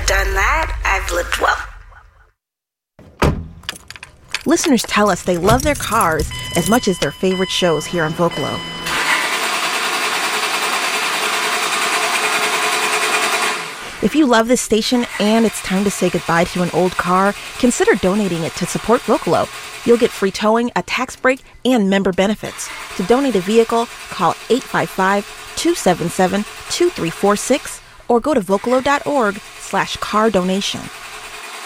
done that, I've lived well. Listeners tell us they love their cars as much as their favorite shows here on Vocalo. If you love this station and it's time to say goodbye to an old car, consider donating it to support Vocalo. You'll get free towing, a tax break, and member benefits. To donate a vehicle, call 855-277-2346 or go to vocalo.org/car donation.